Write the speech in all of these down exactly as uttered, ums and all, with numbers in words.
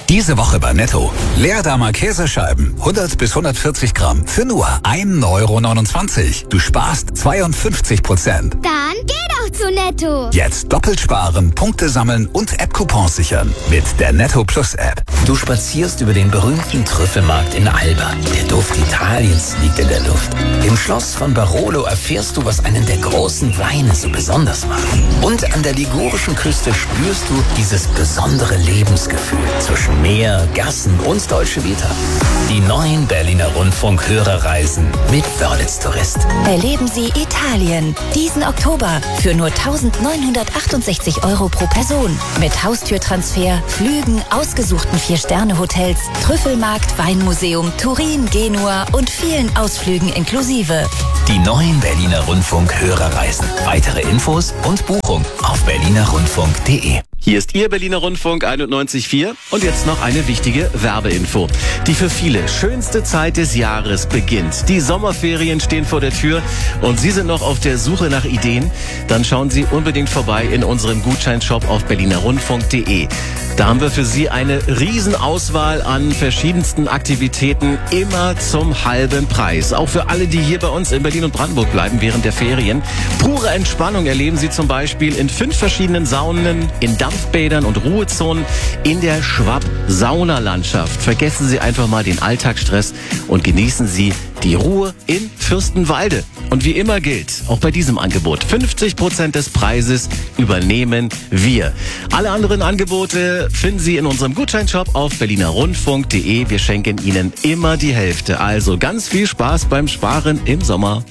Diese Woche bei Netto. Leerdammer Käsescheiben, hundert bis hundertvierzig Gramm für nur ein Euro neunundzwanzig. Du sparst zweiundfünfzig Prozent. Dann geh doch zu Netto. Jetzt doppelt sparen, Punkte sammeln und App-Coupons sichern mit der Netto Plus App. Du spazierst über den berühmten Trüffelmarkt in Alba. Der Duft Italiens liegt in der Luft. Im Schloss von Barolo erfährst du, was einen der großen Weine so besonders macht. Und an der ligurischen Küste spürst du dieses besondere Lebensgefühl zwischen Meer, Gassen und Dolce Vita. Die neuen Berliner Rundfunk-Hörerreisen mit Wörlitz Tourist. Erleben Sie Italien diesen Oktober für nur eintausendneunhundertachtundsechzig Euro pro Person. Mit Haustürtransfer, Flügen, ausgesuchten Vier-Sterne-Hotels, Trüffelmarkt, Weinmuseum, Turin, Genua und vielen Ausflügen inklusive. Die neuen Berliner Rundfunk-Hörerreisen. Weitere Infos und Buchung auf berliner rundfunk punkt de. Hier ist Ihr Berliner Rundfunk einundneunzig Komma vier und jetzt noch eine wichtige Werbeinfo. Die für viele schönste Zeit des Jahres beginnt. Die Sommerferien stehen vor der Tür und Sie sind noch auf der Suche nach Ideen? Dann schauen Sie unbedingt vorbei in unserem Gutscheinshop auf berliner rundfunk punkt de. Da haben wir für Sie eine Riesenauswahl an verschiedensten Aktivitäten, immer zum halben Preis. Auch für alle, die hier bei uns in Berlin und Brandenburg bleiben während der Ferien. Pure Entspannung erleben Sie zum Beispiel in fünf verschiedenen Saunen, in Dampfbädern und Ruhezonen in der Schwab-Saunalandschaft. Vergessen Sie einfach mal den Alltagsstress und genießen Sie die Ruhe in Fürstenwalde. Und wie immer gilt, auch bei diesem Angebot, fünfzig Prozent des Preises übernehmen wir. Alle anderen Angebote finden Sie in unserem Gutscheinshop auf berliner rundfunk punkt de. Wir schenken Ihnen immer die Hälfte. Also ganz viel Spaß beim Sparen im Sommer.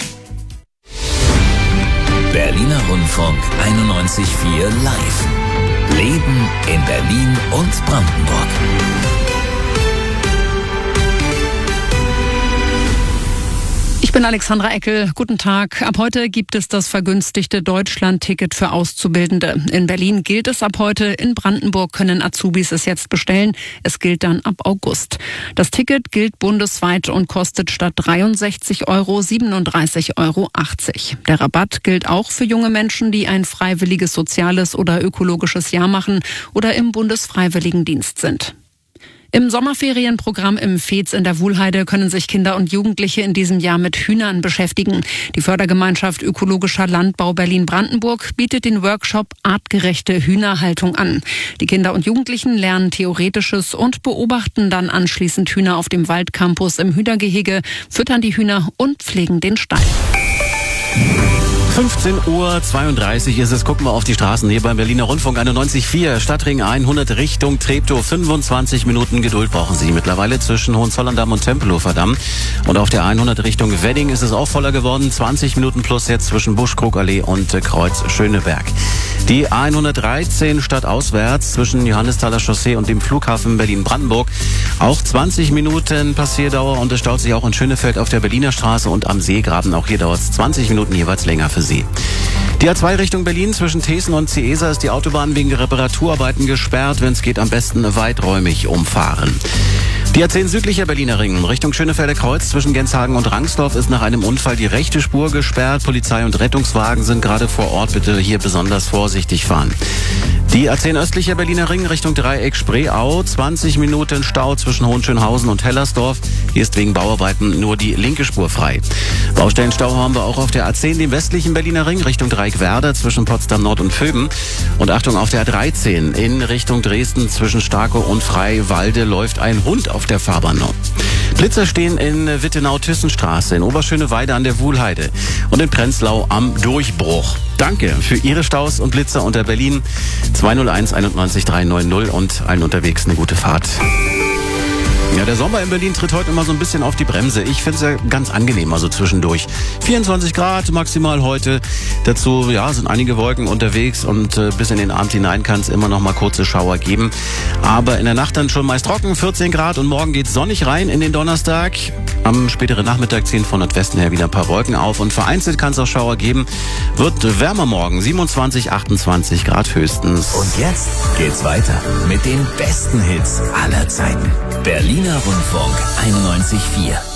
Berliner Rundfunk einundneunzig Komma vier live. Leben in Berlin und Brandenburg. Ich bin Alexandra Eckel. Guten Tag. Ab heute gibt es das vergünstigte Deutschland-Ticket für Auszubildende. In Berlin gilt es ab heute. In Brandenburg können Azubis es jetzt bestellen. Es gilt dann ab August. Das Ticket gilt bundesweit und kostet statt dreiundsechzig Euro siebenunddreißig Euro achtzig. Der Rabatt gilt auch für junge Menschen, die ein freiwilliges soziales oder ökologisches Jahr machen oder im Bundesfreiwilligendienst sind. Im Sommerferienprogramm im F E Z in der Wuhlheide können sich Kinder und Jugendliche in diesem Jahr mit Hühnern beschäftigen. Die Fördergemeinschaft Ökologischer Landbau Berlin-Brandenburg bietet den Workshop Artgerechte Hühnerhaltung an. Die Kinder und Jugendlichen lernen Theoretisches und beobachten dann anschließend Hühner auf dem Waldcampus im Hühnergehege, füttern die Hühner und pflegen den Stall. fünfzehn Uhr zweiunddreißig ist es. Gucken wir auf die Straßen hier beim Berliner Rundfunk einundneunzig Komma vier. Stadtring hundert Richtung Treptow. fünfundzwanzig Minuten Geduld brauchen Sie mittlerweile zwischen Hohenzollern-Damm und Tempelhofer Damm. Und auf der hundert Richtung Wedding ist es auch voller geworden. zwanzig Minuten plus jetzt zwischen Buschkrugallee und Kreuz Schöneberg. Die hundertdreizehn stadtauswärts zwischen Johannesthaler Chaussee und dem Flughafen Berlin-Brandenburg. Auch zwanzig Minuten Passierdauer und es staut sich auch in Schönefeld auf der Berliner Straße und am Seegraben. Auch hier dauert es zwanzig Minuten jeweils länger für Sie. Die A zwei Richtung Berlin zwischen Thesen und Ciesa ist die Autobahn wegen Reparaturarbeiten gesperrt. Wenn es geht, am besten weiträumig umfahren. Die A zehn südlicher Berliner Ring Richtung Schönefelder Kreuz zwischen Genshagen und Rangsdorf ist nach einem Unfall die rechte Spur gesperrt. Polizei und Rettungswagen sind gerade vor Ort. Bitte hier besonders vorsichtig fahren. Die A zehn östlicher Berliner Ring Richtung Dreieck Spreeau. zwanzig Minuten Stau zwischen Hohenschönhausen und Hellersdorf. Hier ist wegen Bauarbeiten nur die linke Spur frei. Baustellenstau haben wir auch auf der A zehn, dem westlichen Berliner Ring Richtung Dreieck Werder zwischen Potsdam Nord und Vöben. Und Achtung, auf der A dreizehn in Richtung Dresden zwischen Starkow und Freiwalde läuft ein Hund auf der Fahrbahn noch. Blitzer stehen in Wittenau-Thyssen-Straße, in Oberschöneweide an der Wuhlheide und in Prenzlau am Durchbruch. Danke für Ihre Staus und Blitzer unter Berlin. zwei null eins einundneunzig dreihundertneunzig und allen unterwegs eine gute Fahrt. Ja, der Sommer in Berlin tritt heute immer so ein bisschen auf die Bremse. Ich finde es ja ganz angenehm, also zwischendurch. vierundzwanzig Grad maximal heute. Dazu ja, sind einige Wolken unterwegs und äh, bis in den Abend hinein kann es immer noch mal kurze Schauer geben. Aber in der Nacht dann schon meist trocken, vierzehn Grad und morgen geht es sonnig rein in den Donnerstag. Am späteren Nachmittag ziehen von Nordwesten her wieder ein paar Wolken auf und vereinzelt kann es auch Schauer geben. Wird wärmer morgen, siebenundzwanzig, achtundzwanzig Grad höchstens. Und jetzt geht's weiter mit den besten Hits aller Zeiten. Berliner Rundfunk einundneunzig Komma vier.